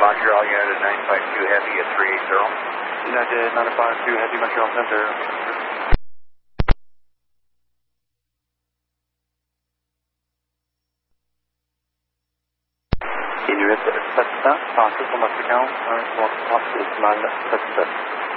Montreal United 952 Heavy at 380. United 952 Heavy Montreal Center. Il lui reste 700, passez sur notre fréquence 1, 3, 6, mal 7.